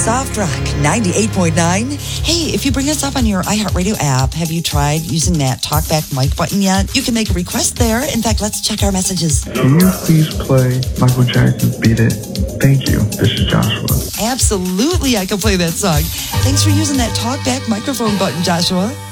Soft Rock 98.9. Hey, if you bring us up on your iHeartRadio app, have you tried using that talkback mic button yet? You can make a request there. In fact, let's check our messages. Can you please play Michael Jackson's Beat It? Thank you. This is Joshua. Absolutely, I can play that song. Thanks for using that talkback microphone button, Joshua.